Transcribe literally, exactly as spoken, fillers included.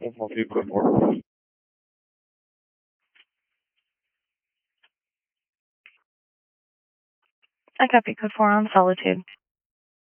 One two code four. I copy code four on Solitude.